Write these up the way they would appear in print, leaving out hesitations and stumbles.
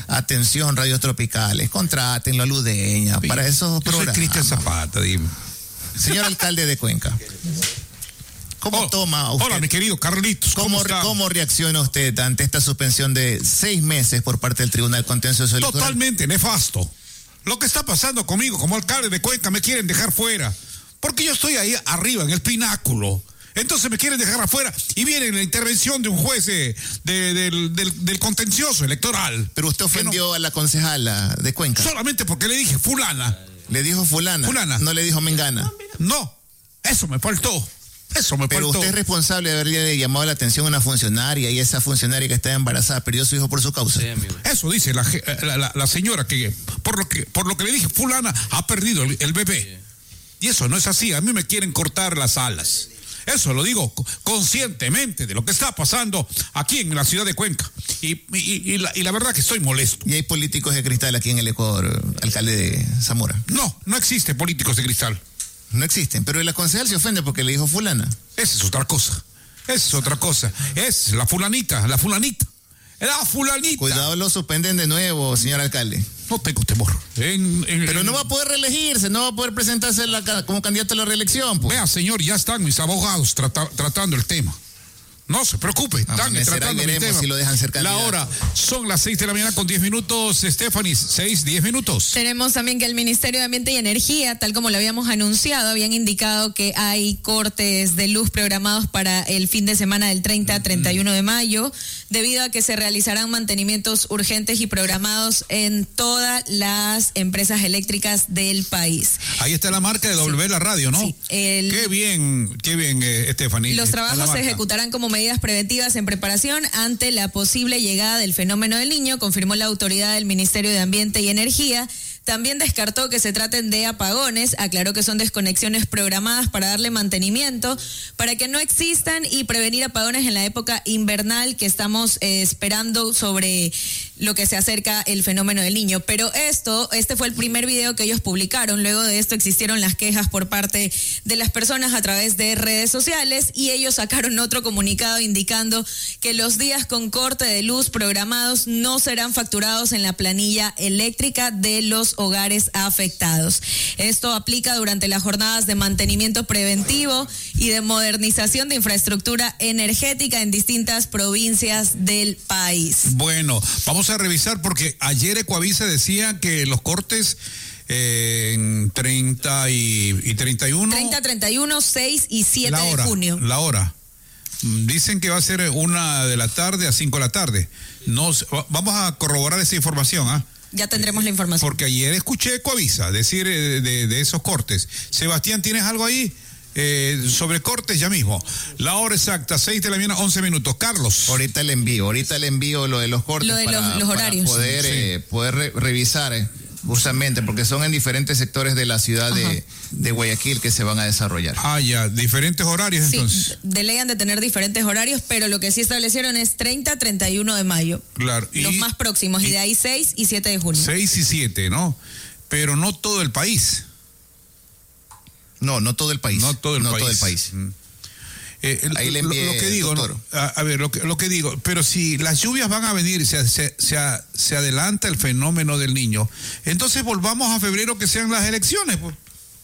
Atención, radios tropicales, contrátenlo a Ludeña para esos programas. Soy Cristian Zapata, dime. Señor alcalde de Cuenca, ¿cómo toma usted? Hola, mi querido Carlitos. ¿Cómo reacciona usted ante esta suspensión de 6 meses por parte del Tribunal Contencioso Electoral? Totalmente nefasto. Lo que está pasando conmigo como alcalde de Cuenca, me quieren dejar fuera. Porque yo estoy ahí arriba, en el pináculo. Entonces me quieren dejar afuera y viene la intervención de un juez del contencioso electoral. Pero usted ofendió a la concejala de Cuenca. Solamente porque le dije fulana. ¿Le dijo fulana? Fulana. No le dijo mengana. No, eso me faltó. Pero usted es responsable de haberle llamado la atención a una funcionaria y esa funcionaria que está embarazada perdió a su hijo por su causa. Sí, eso dice la señora que por lo que le dije, fulana ha perdido el bebé. Sí. Y eso no es así. A mí me quieren cortar las alas. Eso lo digo conscientemente de lo que está pasando aquí en la ciudad de Cuenca. Y la verdad que estoy molesto. ¿Y hay políticos de cristal aquí en el Ecuador, alcalde de Zamora? No existen políticos de cristal. No existen, pero la concejal se ofende porque le dijo fulana. Esa es otra cosa. Es la fulanita. La fulanita. Cuidado, lo suspenden de nuevo, señor alcalde. No tengo temor. Pero no va a poder reelegirse, no va a poder presentarse como candidato a la reelección. Pues. Vea, señor, ya están mis abogados tratando el tema. No se preocupe, están tratando el tema. Si lo dejan ser candidato. La hora son las 6 de la mañana con 10 minutos. Stephanie, 10 minutos. Tenemos también que el Ministerio de Ambiente y Energía, tal como lo habíamos anunciado, habían indicado que hay cortes de luz programados para el fin de semana del 30 a 31 de mayo, debido a que se realizarán mantenimientos urgentes y programados en todas las empresas eléctricas del país. Ahí está la marca de W la radio, ¿no? Sí. Qué bien, Stephanie. Los trabajos se ejecutarán como medidas preventivas en preparación ante la posible llegada del fenómeno del Niño, confirmó la autoridad del Ministerio de Ambiente y Energía. También descartó que se traten de apagones, aclaró que son desconexiones programadas para darle mantenimiento, para que no existan y prevenir apagones en la época invernal que estamos esperando sobre lo que se acerca el fenómeno del Niño. Pero este fue el primer video que ellos publicaron. Luego de esto existieron las quejas por parte de las personas a través de redes sociales y ellos sacaron otro comunicado indicando que los días con corte de luz programados no serán facturados en la planilla eléctrica de los hogares afectados. Esto aplica durante las jornadas de mantenimiento preventivo y de modernización de infraestructura energética en distintas provincias del país. Bueno, vamos a revisar porque ayer Ecuavisa decía que los cortes en 30 y 31. 30, 31, 6 y 7 de junio. La hora. Dicen que va a ser 1 de la tarde a 5 de la tarde. Vamos a corroborar esa información, ¿ah? Ya tendremos la información. Porque ayer escuché Ecuavisa decir de esos cortes. Sebastián, ¿tienes algo ahí? Sobre cortes ya mismo. La hora exacta, 6 de la mañana, 11 minutos. Carlos. Ahorita le envío lo de los cortes. Lo de los horarios. Para poder revisar justamente, porque son en diferentes sectores de la ciudad de Guayaquil que se van a desarrollar. Ah, ya, diferentes horarios entonces. Sí, delegan de tener diferentes horarios, pero lo que sí establecieron es 30, 31 de mayo. Claro. Los más próximos, y de ahí 6 y 7 de junio. 6 y 7, ¿no? Pero no todo el país. No todo el país. No todo el país. Ahí le envié, lo que digo, ¿no? A ver, lo que digo, pero si las lluvias van a venir, se adelanta el fenómeno del Niño, entonces volvamos a febrero que sean las elecciones, pues.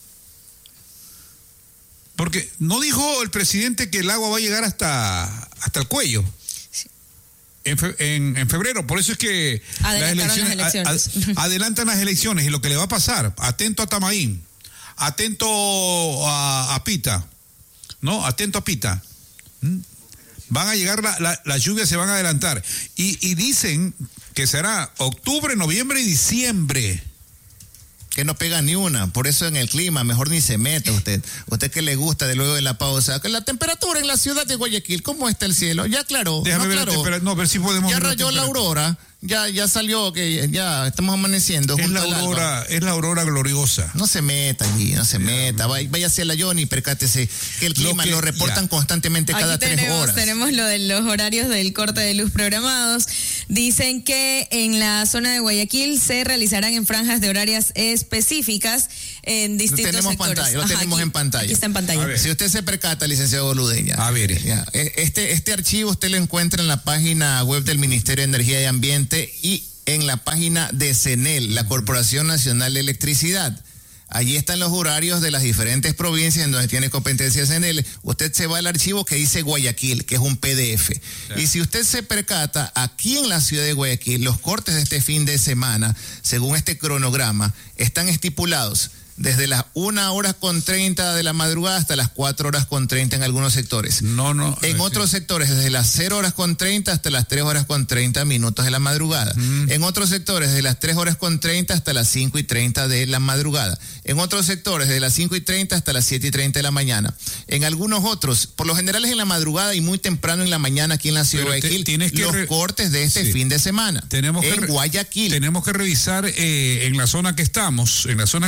Porque no dijo el presidente que el agua va a llegar hasta el cuello. Sí. En febrero, por eso es que adelantan las elecciones y lo que le va a pasar, atento a Tamaín, atento a Pita. No, atento a Pita. Van a llegar, las lluvias se van a adelantar. Y dicen que será octubre, noviembre y diciembre. Que no pega ni una, por eso en el clima, mejor ni se meta usted. Usted que le gusta de luego de la pausa. La temperatura en la ciudad de Guayaquil, ¿cómo está el cielo? Ya aclaró. Déjame ver la temperatura. No, ver si podemos. Ya rayó la aurora. Ya salió, que ya estamos amaneciendo. Es la aurora gloriosa. No se meta allí, no se meta. Váyase a la Johnny y percátese que el clima lo reportan constantemente cada 3 horas. Tenemos lo de los horarios del corte de luz programados. Dicen que en la zona de Guayaquil se realizarán en franjas de horarias específicas en distintos sectores. Lo tenemos en pantalla. Aquí está en pantalla. Si usted se percata, licenciado Ludeña. A ver. Este archivo usted lo encuentra en la página web del Ministerio de Energía y Ambiente y en la página de CENEL, la Corporación Nacional de Electricidad. Allí están los horarios de las diferentes provincias en donde tiene competencia CENEL. Usted se va al archivo que dice Guayaquil, que es un PDF. Sí. Y si usted se percata, aquí en la ciudad de Guayaquil, los cortes de este fin de semana, según este cronograma, están estipulados desde las 1:30 de la madrugada hasta las 4:30 en algunos sectores. En otros sectores, desde las 0:30 hasta las 3:30 de la madrugada. En otros sectores, desde las 3:30 hasta las 5:30 de la madrugada. En otros sectores, desde las 5:30 hasta las 7:30 de la mañana. En algunos otros, por lo general es en la madrugada y muy temprano en la mañana aquí en la ciudad de Guayaquil, los cortes de este fin de semana. En Guayaquil. Tenemos que revisar en la zona que estamos,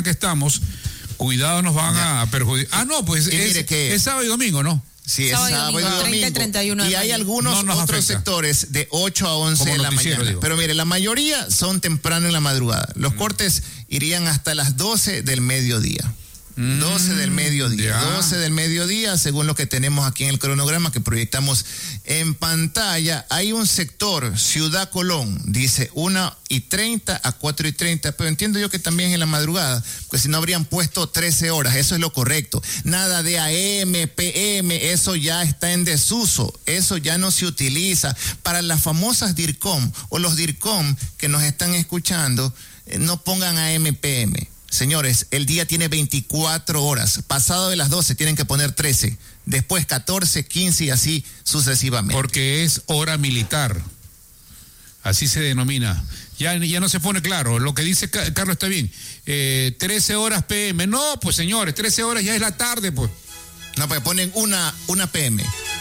cuidado, nos van a perjudicar. Pues es sábado y domingo, ¿no? Sí, es sábado y domingo. 30 y 31 y hay algunos otros afecta. Sectores de 8 a 11 de la mañana. Digo. Pero mire, la mayoría son temprano en la madrugada. Los cortes irían hasta las 12 del mediodía. 12 del mediodía. 12 del mediodía, según lo que tenemos aquí en el cronograma que proyectamos en pantalla. Hay un sector, Ciudad Colón, dice 1:30 a 4:30, pero entiendo yo que también en la madrugada, pues si no habrían puesto 13 horas, eso es lo correcto. Nada de AM, PM, eso ya está en desuso, eso ya no se utiliza. Para las famosas DIRCOM o los DIRCOM que nos están escuchando, no pongan AM, PM. Señores, el día tiene 24 horas. Pasado de las 12 tienen que poner 13. Después 14, 15 y así sucesivamente. Porque es hora militar. Así se denomina. Ya no se pone claro. Lo que dice Carlos está bien. 13 horas PM. No, pues señores, 13 horas ya es la tarde, pues. No, pues ponen una PM.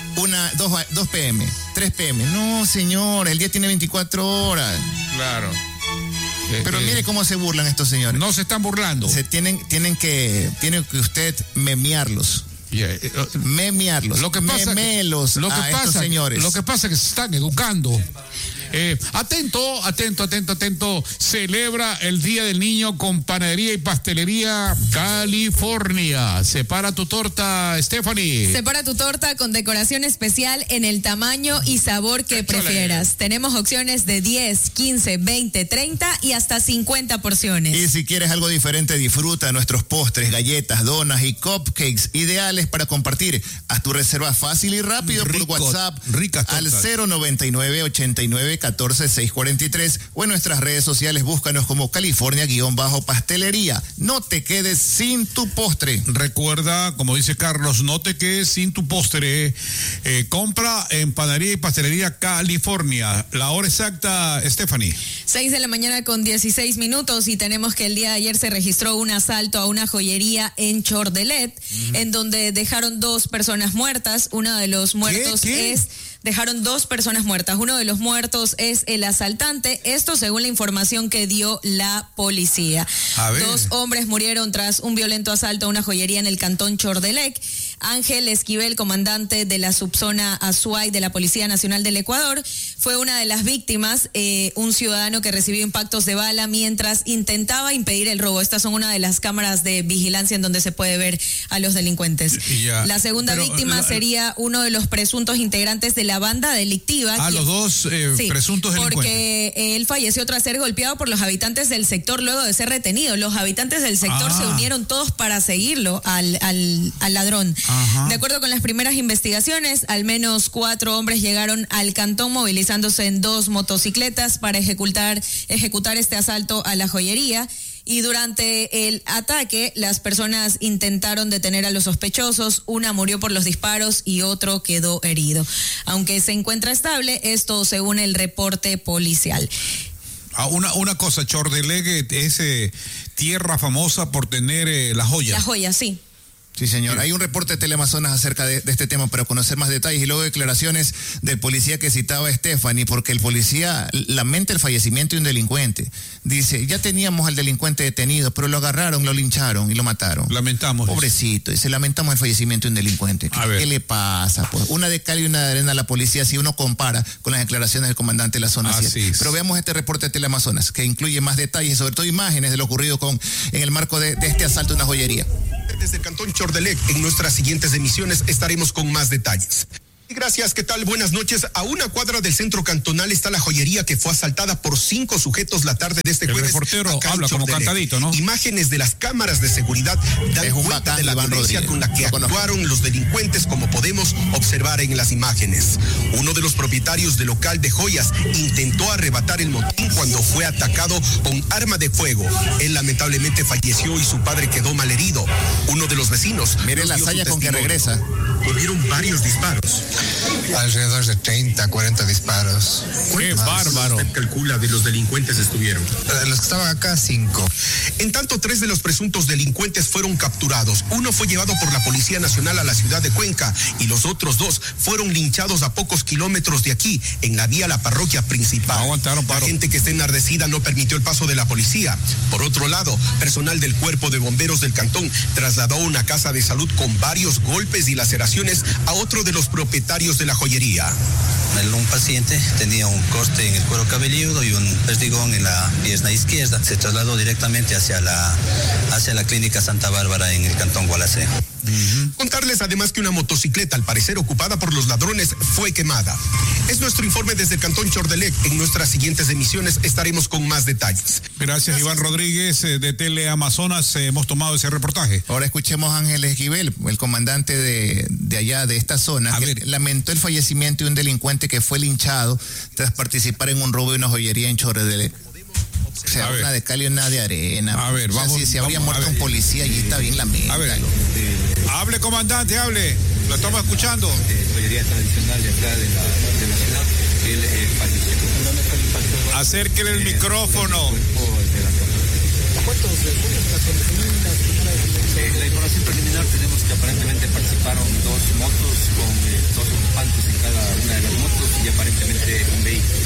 2 PM, 3 PM. No, señor, el día tiene 24 horas. Claro. Pero mire cómo se burlan estos señores. No se están burlando. Tienen que usted memearlos. Memearlos. Lo que pasa estos señores. Lo que pasa es que se están educando. Atento. Celebra el Día del Niño con Panadería y Pastelería California. Separa tu torta, Stephanie. Separa tu torta con decoración especial en el tamaño y sabor que prefieras. Tenemos opciones de 10, 15, 20, 30 y hasta 50 porciones. Y si quieres algo diferente, disfruta de nuestros postres, galletas, donas y cupcakes ideales para compartir. Haz tu reserva fácil y rápido por WhatsApp al 099-89-14-643 o en nuestras redes sociales búscanos como California-pastelería. No te quedes sin tu postre. Recuerda, como dice Carlos, no te quedes sin tu postre. Compra en Panadería y Pastelería California. La hora exacta, Stephanie. 6:16 a.m. y tenemos que el día de ayer se registró un asalto a una joyería en Chordelet, en donde dejaron 2 personas muertas. Uno de los muertos dejaron 2 personas muertas. Uno de los muertos es el asaltante. Esto según la información que dio la policía. 2 hombres murieron tras un violento asalto a una joyería en el cantón Chordelec. Ángel Esquivel, comandante de la subzona Azuay de la Policía Nacional del Ecuador, fue una de las víctimas, un ciudadano que recibió impactos de bala mientras intentaba impedir el robo. Estas son una de las cámaras de vigilancia en donde se puede ver a los delincuentes. La segunda víctima sería uno de los presuntos integrantes de la banda delictiva. Los 2 presuntos delincuentes. Porque él falleció tras ser golpeado por los habitantes del sector luego de ser retenido. Los habitantes del sector se unieron todos para seguirlo al ladrón. De acuerdo con las primeras investigaciones, al menos 4 hombres llegaron al cantón movilizándose en 2 motocicletas para ejecutar este asalto a la joyería. Y durante el ataque, las personas intentaron detener a los sospechosos. Una murió por los disparos y otro quedó herido. Aunque se encuentra estable, esto según el reporte policial. Una cosa, Chordelec es tierra famosa por tener las joyas. Las joyas, sí. Sí, señor. Hay un reporte de Teleamazonas acerca de este tema para conocer más detalles y luego declaraciones del policía que citaba a Stephanie, porque el policía lamenta el fallecimiento de un delincuente. Dice, ya teníamos al delincuente detenido, pero lo agarraron, lo lincharon y lo mataron. Lamentamos. Pobrecito. Dice, lamentamos el fallecimiento de un delincuente. ¿Qué le pasa? Pues una de cal y una de arena a la policía si uno compara con las declaraciones del comandante de la zona 7. Pero veamos este reporte de Teleamazonas que incluye más detalles y sobre todo imágenes de lo ocurrido en el marco de este asalto a una joyería. Desde el cantón Chordelec, en nuestras siguientes emisiones estaremos con más detalles. Gracias, ¿qué tal? Buenas noches. A una cuadra del centro cantonal está la joyería que fue asaltada por 5 sujetos la tarde de este jueves. El reportero habla como cantadito, ¿no? Imágenes de las cámaras de seguridad dan cuenta de la violencia con la que actuaron los delincuentes, como podemos observar en las imágenes. Uno de los propietarios del local de joyas intentó arrebatar el motín cuando fue atacado con arma de fuego. Él lamentablemente falleció y su padre quedó malherido. Uno de los vecinos... Mire la saya con que regresa. Hubieron varios disparos. Alrededor de 30, 40 disparos. ¡Qué bárbaro! ¿Usted calcula de los delincuentes estuvieron? Los que estaban acá, 5. En tanto, 3 de los presuntos delincuentes fueron capturados. Uno fue llevado por la Policía Nacional a la ciudad de Cuenca y los otros 2 fueron linchados a pocos kilómetros de aquí, en la vía a la parroquia principal. Aguantaron paro. La gente que está enardecida no permitió el paso de la policía. Por otro lado, personal del Cuerpo de Bomberos del Cantón trasladó a una casa de salud con varios golpes y laceraciones a otro de los propietarios de la joyería. Un paciente tenía un corte en el cuero cabelludo y un perdigón en la pierna izquierda. Se trasladó directamente hacia la clínica Santa Bárbara en el cantón Gualaceo. Contarles además que una motocicleta, al parecer ocupada por los ladrones, fue quemada. Es nuestro informe desde el cantón Chordelec. En nuestras siguientes emisiones estaremos con más detalles. Gracias, Iván Rodríguez de Teleamazonas. Hemos tomado ese reportaje. Ahora escuchemos a Ángel Esquivel, el comandante de allá, de esta zona, que lamentó el fallecimiento de un delincuente que fue linchado tras participar en un robo de una joyería en Chordelec. O sea, una de cal y una de arena. A ver, vamos. Si habría muerto un policía, allí está bien, lamentalo. A ver, hable, comandante, hable. Lo estamos escuchando. Joyería tradicional de acá de la ciudad. Él falleció. Acérquele el micrófono. La información preliminar tenemos que aparentemente participaron 2 motos con 2 ocupantes en cada una de las motos y aparentemente un vehículo.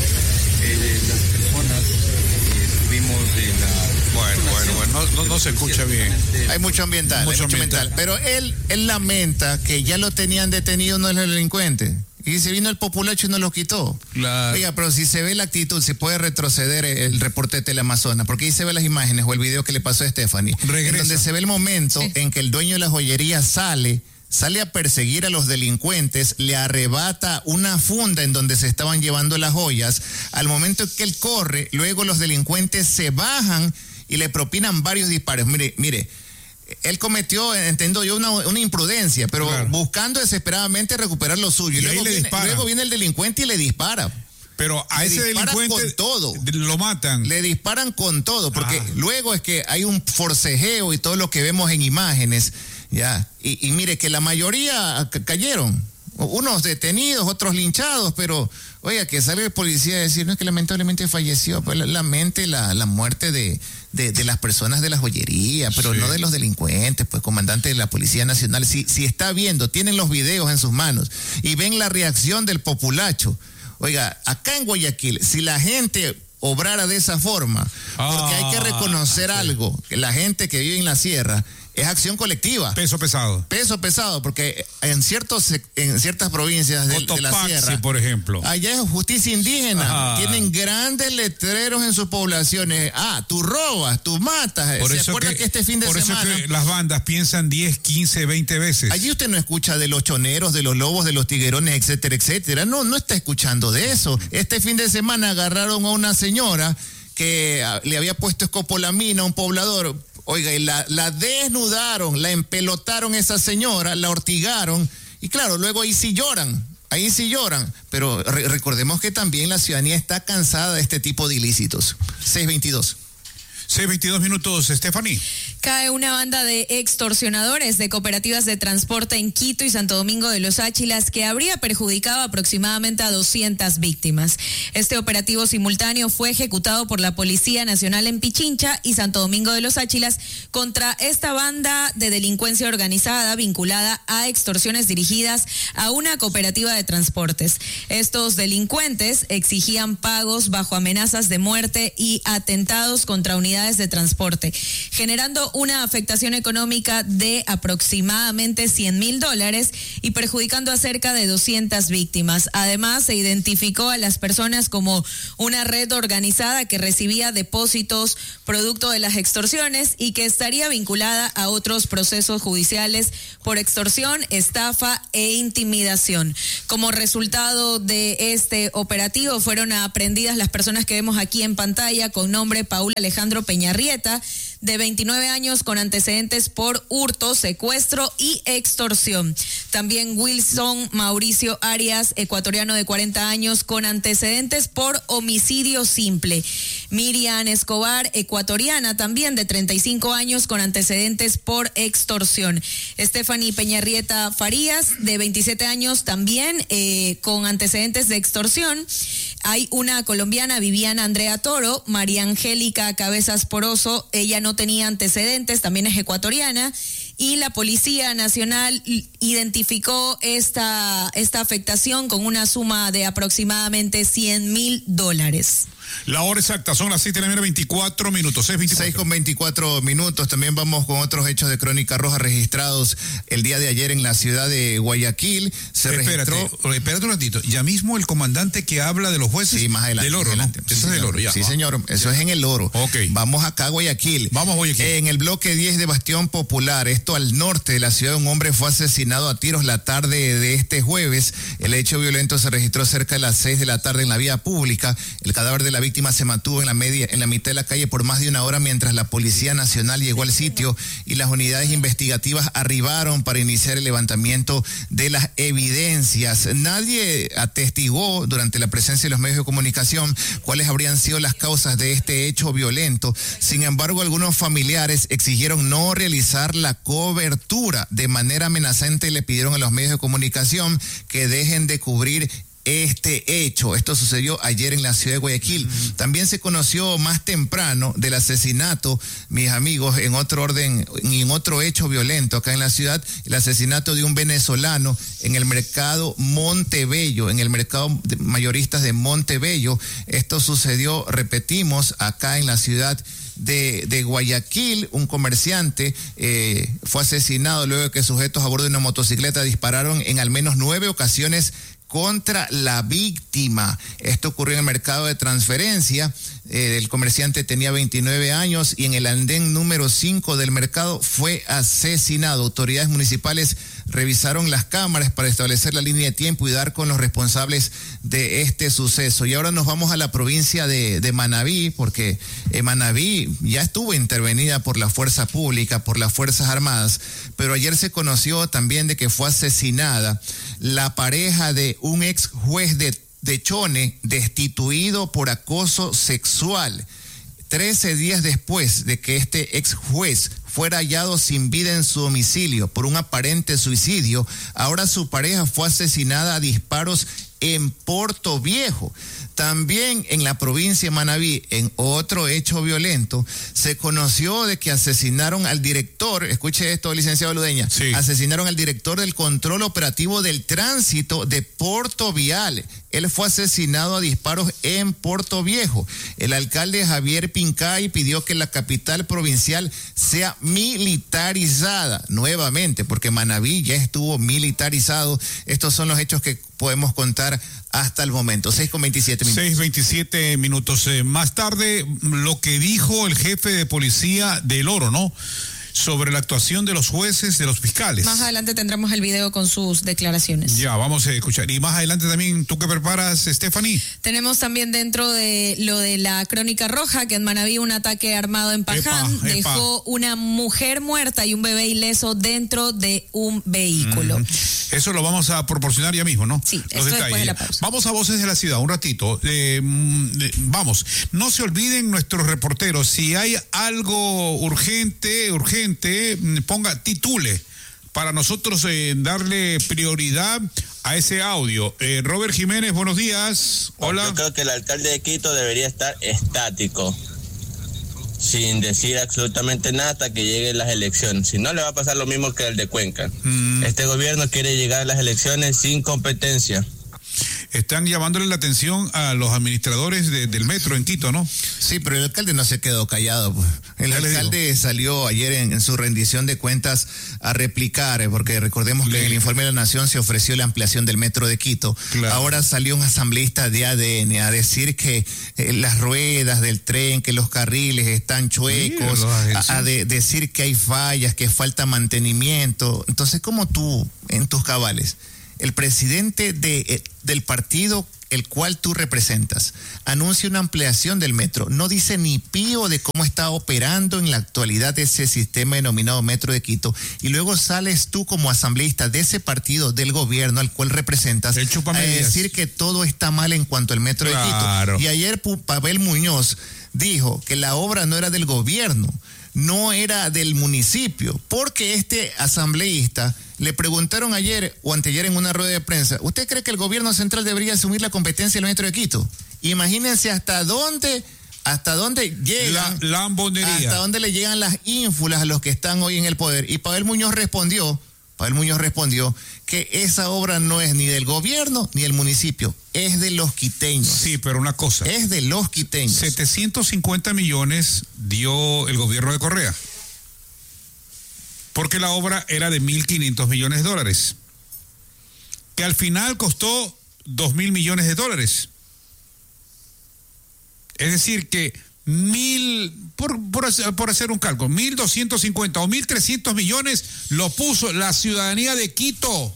Las personas tuvimos de la... Bueno, no se escucha bien. Hay mucho ambiental, pero él lamenta que ya lo tenían detenido, no es el delincuente. Y se vino el populacho y no lo quitó. Claro. Oiga, pero si se ve la actitud, se puede retroceder el reporte de Teleamazonas, porque ahí se ve las imágenes o el video que le pasó a Stephanie. Regresa. En donde se ve el momento en que el dueño de la joyería sale a perseguir a los delincuentes, le arrebata una funda en donde se estaban llevando las joyas. Al momento en que él corre, luego los delincuentes se bajan y le propinan varios disparos. Mire. Él cometió, entiendo yo, una imprudencia, pero claro, buscando desesperadamente recuperar lo suyo. Y luego viene el delincuente y le dispara. Pero a ese delincuente con todo. Lo matan. Le disparan con todo, porque luego es que hay un forcejeo y todo lo que vemos en imágenes. Ya. Y mire que la mayoría cayeron. Unos detenidos, otros linchados, pero oiga, que salga el policía a decir, no, es que lamentablemente falleció, pues lamente la muerte de las personas de la joyería, pero no de los delincuentes, pues comandante de la Policía Nacional. Si está viendo, tienen los videos en sus manos y ven la reacción del populacho. Oiga, acá en Guayaquil, si la gente obrara de esa forma, porque hay que reconocer algo, que la gente que vive en la sierra es acción colectiva. Peso pesado, porque en ciertas provincias de la sierra, por ejemplo, allá es justicia indígena. Tienen grandes letreros en sus poblaciones. Tú robas, tú matas. ¿Se acuerda que este fin de semana? Por eso que las bandas piensan 10, 15, 20 veces. Allí usted no escucha de los choneros, de los lobos, de los tiguerones, etcétera, etcétera. No está escuchando de eso. Este fin de semana agarraron a una señora que le había puesto escopolamina a un poblador. Oiga, y la desnudaron, la empelotaron esa señora, la ortigaron, y claro, luego ahí sí lloran, pero recordemos que también la ciudadanía está cansada de este tipo de ilícitos. 6:22 minutos, Stephanie. Cae una banda de extorsionadores de cooperativas de transporte en Quito y Santo Domingo de los Áchilas que habría perjudicado aproximadamente a 200 víctimas. Este operativo simultáneo fue ejecutado por la Policía Nacional en Pichincha y Santo Domingo de los Áchilas contra esta banda de delincuencia organizada vinculada a extorsiones dirigidas a una cooperativa de transportes. Estos delincuentes exigían pagos bajo amenazas de muerte y atentados contra unidades de transporte, generando una afectación económica de aproximadamente $100,000 y perjudicando a cerca de 200 víctimas. Además, se identificó a las personas como una red organizada que recibía depósitos producto de las extorsiones y que estaría vinculada a otros procesos judiciales por extorsión, estafa e intimidación. Como resultado de este operativo fueron aprehendidas las personas que vemos aquí en pantalla con nombre Paul Alejandro Peñarrieta, de 29 años con antecedentes por hurto, secuestro y extorsión. También Wilson Mauricio Arias, ecuatoriano de 40 años con antecedentes por homicidio simple. Miriam Escobar, ecuatoriana también de 35 años con antecedentes por extorsión. Stephanie Peñarrieta Farías, de 27 años también con antecedentes de extorsión. Hay una colombiana, Viviana Andrea Toro. María Angélica Cabezas Poroso, ella no tenía antecedentes, también es ecuatoriana, y la Policía Nacional identificó esta afectación con una suma de aproximadamente $100,000. La hora exacta son las 7:24 minutos. 6:24 minutos. También vamos con otros hechos de Crónica Roja registrados el día de ayer en la ciudad de Guayaquil. Espérate un ratito. Ya mismo el comandante que habla de los jueces. Sí, más adelante. Del oro, adelante. ¿no? Eso es del oro, ya. Sí, señor. Eso es en el oro. Ok. Vamos acá a Guayaquil. Vamos a Guayaquil. En el bloque 10 de Bastión Popular, esto al norte de la ciudad, un hombre fue asesinado a tiros la tarde de este jueves. El hecho violento se registró cerca de las 6 de la tarde en la vía pública. El cadáver de la víctima se mantuvo en la mitad de la calle por más de una hora mientras la Policía Nacional llegó al sitio y las unidades investigativas arribaron para iniciar el levantamiento de las evidencias. Nadie atestigó durante la presencia de los medios de comunicación cuáles habrían sido las causas de este hecho violento. Sin embargo, algunos familiares exigieron no realizar la cobertura. De manera amenazante le pidieron a los medios de comunicación que dejen de cubrir este hecho. Esto sucedió ayer en la ciudad de Guayaquil. También se conoció más temprano del asesinato, mis amigos, en otro hecho violento acá en la ciudad, el asesinato de un venezolano en el mercado Montebello, en el mercado de mayoristas de Montebello. Esto sucedió, repetimos, acá en la ciudad de Guayaquil. Un comerciante fue asesinado luego de que sujetos a bordo de una motocicleta dispararon en al menos 9 ocasiones contra la víctima. Esto ocurrió en el mercado de transferencia. El comerciante tenía 29 años y en el andén número 5 del mercado fue asesinado. Autoridades municipales revisaron las cámaras para establecer la línea de tiempo y dar con los responsables de este suceso. Y ahora nos vamos a la provincia de Manabí, porque Manabí ya estuvo intervenida por la fuerza pública, por las Fuerzas Armadas, pero ayer se conoció también de que fue asesinada la pareja de un ex juez de Chone, destituido por acoso sexual. 13 días después de que este ex juez fuera hallado sin vida en su domicilio por un aparente suicidio, ahora su pareja fue asesinada a disparos en Puerto Viejo. También en la provincia de Manabí, en otro hecho violento, se conoció de que asesinaron al director, escuche esto, licenciado Ludeña, sí. Asesinaron al director del control operativo del tránsito de Puerto Vial. Él fue asesinado a disparos en Puerto Viejo. El alcalde Javier Pincay pidió que la capital provincial sea militarizada nuevamente, porque Manabí ya estuvo militarizado. Estos son los hechos que podemos contar hasta el momento. 6:27 minutos. 6:27 minutos. Más tarde, lo que dijo el jefe de policía del Oro, ¿no? Sobre la actuación de los jueces, de los fiscales. Más adelante tendremos el video con sus declaraciones. Ya, vamos a escuchar. Y más adelante también, ¿tú qué preparas, Stephanie? Tenemos también dentro de lo de la Crónica Roja, que en Manabí un ataque armado en Paján dejó una mujer muerta y un bebé ileso dentro de un vehículo. Eso lo vamos a proporcionar ya mismo, ¿no? Sí, esto después de la pausa. Vamos a Voces de la Ciudad, un ratito. Vamos, no se olviden nuestros reporteros, si hay algo urgente, titule para nosotros darle prioridad a ese audio. Robert Jiménez, buenos días. Hola. Yo creo que el alcalde de Quito debería estar estático, sin decir absolutamente nada hasta que lleguen las elecciones. Si no, le va a pasar lo mismo que el de Cuenca. Este gobierno quiere llegar a las elecciones sin competencia. están llamándole la atención a los administradores del metro en Quito, ¿no? Sí, pero el alcalde no se quedó callado. Pues. El alcalde salió ayer en su rendición de cuentas a replicar, porque recordemos que en el informe de la Nación se ofreció la ampliación del metro de Quito. Claro. Ahora salió un asambleísta de ADN a decir que las ruedas del tren, que los carriles están chuecos, a decir que hay fallas, que falta mantenimiento. Entonces, ¿cómo tú, en tus cabales, el presidente del partido el cual tú representas anuncia una ampliación del metro, no dice ni pío de cómo está operando en la actualidad ese sistema denominado Metro de Quito, y luego sales tú como asambleísta de ese partido del gobierno al cual representas a decir que todo está mal en cuanto al Metro de Quito? Y ayer Pavel Muñoz dijo que la obra no era del gobierno, no era del municipio, porque este asambleísta le preguntaron ayer o anteayer en una rueda de prensa, ¿usted cree que el gobierno central debería asumir la competencia del Metro de Quito? Imagínense hasta dónde llegan, la lambonería, hasta dónde le llegan las ínfulas a los que están hoy en el poder. Y Pavel Muñoz respondió que esa obra no es ni del gobierno ni del municipio, es de los quiteños. Sí, pero una cosa. Es de los quiteños. 750 millones dio el gobierno de Correa, porque la obra era de 1.500 millones de dólares, que al final costó 2.000 millones de dólares. Es decir, que por hacer un cálculo, 1.250 o 1.300 millones lo puso la ciudadanía de Quito.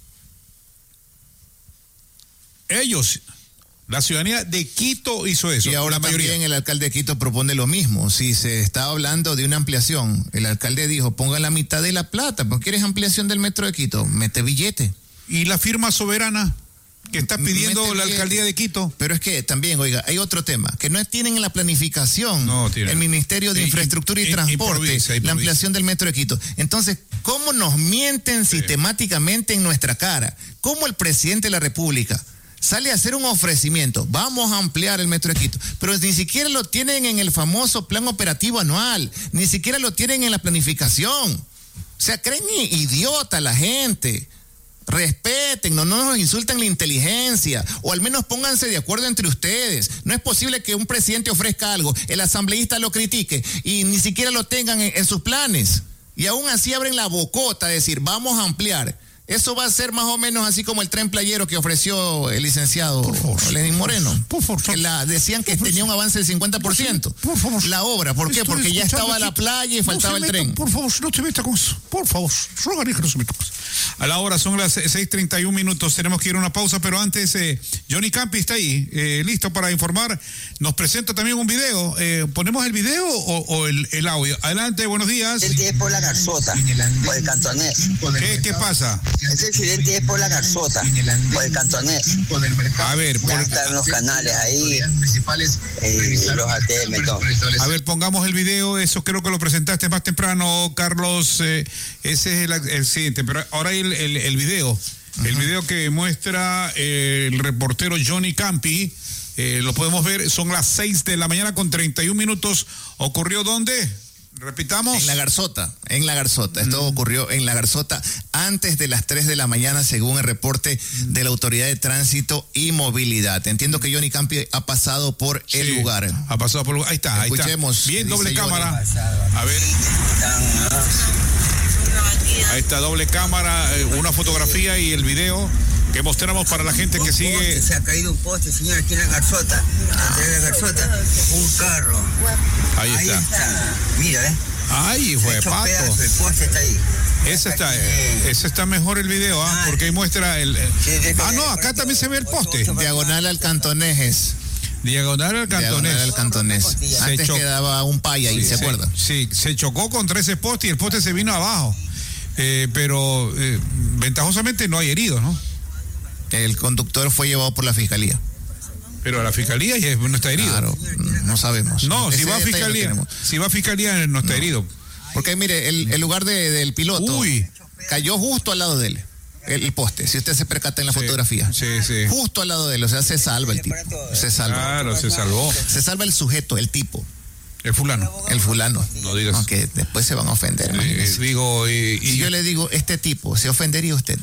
Ellos, la ciudadanía de Quito hizo eso. Y ahora también el alcalde de Quito propone lo mismo. Si se está hablando de una ampliación, el alcalde dijo, ponga la mitad de la plata. ¿Por qué quieres ampliación del Metro de Quito? Mete billete. ¿Y la firma soberana que está pidiendo la alcaldía de Quito? Pero es que también, oiga, hay otro tema, que no tienen en la planificación el Ministerio de Infraestructura y Transporte la ampliación del Metro de Quito. Entonces, ¿cómo nos mienten sistemáticamente en nuestra cara? ¿Cómo el presidente de la República sale a hacer un ofrecimiento? Vamos a ampliar el Metro de Quito, pero ni siquiera lo tienen en el famoso plan operativo anual, ni siquiera lo tienen en la planificación. O sea, creen idiota la gente. Respeten, no nos insulten la inteligencia, o al menos pónganse de acuerdo entre ustedes. No es posible que un presidente ofrezca algo, el asambleísta lo critique y ni siquiera lo tengan en sus planes. Y aún así abren la bocota a decir, vamos a ampliar. Eso va a ser más o menos así como el tren playero que ofreció el licenciado Lenín Moreno. Decían que tenía un avance del 50%. La obra, ¿por qué? Porque ya estaba la playa y faltaba el tren. Por favor, no te metas con eso. Por favor, ruega que no se meta con eso. A la hora son las 6:31 minutos. Tenemos que ir a una pausa, pero antes, Johnny Campi está ahí, listo para informar. Nos presenta también un video. ¿Ponemos el video o el audio? Adelante, buenos días. El es por la Garzota, por el Cantonés. ¿Qué pasa? Este accidente es por la Garzota, por el Cantonés. A ver, están los canales ahí, los ATM, todo. A ver, pongamos el video. Eso creo que lo presentaste más temprano, Carlos. Ese es el siguiente, pero ahora hay el video. El video que muestra el reportero Johnny Campi. Lo podemos ver, son las 6 de la mañana con 31 minutos. ¿Ocurrió dónde? Repitamos. En la Garzota. Esto ocurrió en la Garzota antes de las 3 de la mañana, según el reporte de la Autoridad de Tránsito y Movilidad. Entiendo que Johnny Campi ha pasado por el lugar. Ha pasado por el lugar. Ahí está. Escuchemos. Bien, doble cámara. A ver. Ahí está, doble cámara, una fotografía y el video que mostramos para la gente que sigue. Se ha caído un poste, señor, aquí en la Garzota. Entre la Garzota, un carro. Ahí está. Mira, Ay, fue pato. El poste está ahí. Ese está mejor el video, porque ahí muestra el... no, acá también se ve el poste. Diagonal al Cantonés. Diagonal al Cantonés. Antes quedaba un paya ahí, ¿se acuerda? Sí, se chocó contra ese poste y el poste se vino abajo. Pero ventajosamente no hay heridos, ¿no? El conductor fue llevado por la fiscalía. Pero la fiscalía ya no está herido. Claro, no sabemos. No, si va a fiscalía no está herido. Porque mire, el lugar del piloto cayó justo al lado de él. El poste, si usted se percata en la fotografía. Sí. Justo al lado de él, o sea, se salva el tipo. Se salva. Claro, se salvó. Se salva el sujeto, el tipo. El fulano. No digas. Aunque después se van a ofender. Si yo le digo, este tipo, ¿se ofendería usted?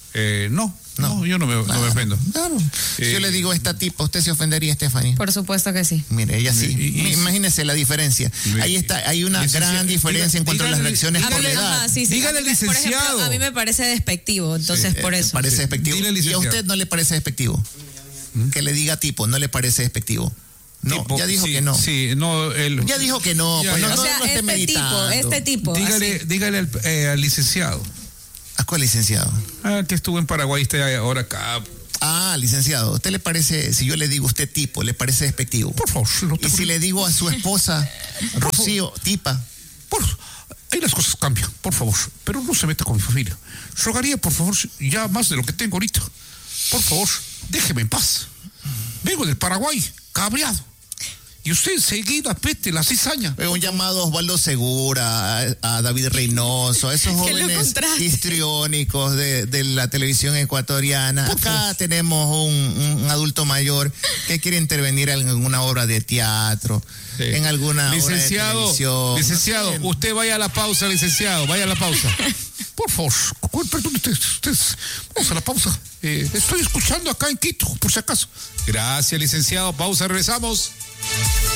No, yo no me ofendo. Claro. Si yo le digo esta tipa, ¿usted se ofendería, Stephanie? Por supuesto que sí. Mire, ella sí. Imagínese la diferencia. Ahí está, hay una gran diferencia en cuanto a las reacciones por la edad. Dígale, licenciado. Por ejemplo, a mí me parece despectivo, entonces por eso. Parece despectivo. ¿Y a usted no le parece despectivo? Que le diga tipo, ¿no le parece despectivo? No, tipo, ya dijo que no. Sí, no, ya dijo que no. Ya, pues ya. no, o sea, no esté meditando. Este tipo. Dígale al licenciado. ¿A cuál licenciado? Que estuvo en Paraguay, está ahora acá. Licenciado, ¿usted le parece, si yo le digo usted tipo, le parece despectivo? Por favor. Y si le digo a su esposa, Rocío, tipa. Ahí las cosas cambian, por favor. Pero no se meta con mi familia. Rogaría, por favor, ya más de lo que tengo ahorita. Por favor, déjeme en paz. Vengo del Paraguay, cabreado. Y usted enseguida pete la cizaña. Un llamado a Osvaldo Segura, a David Reynoso, a esos jóvenes histriónicos de la televisión ecuatoriana. Acá tenemos un adulto mayor que quiere intervenir en alguna obra de teatro, en alguna obra de televisión. Licenciado, usted vaya a la pausa, licenciado, vaya a la pausa. Por favor, perdón, ustedes, vamos a la pausa. Estoy escuchando acá en Quito, por si acaso. Gracias, licenciado. Pausa, regresamos.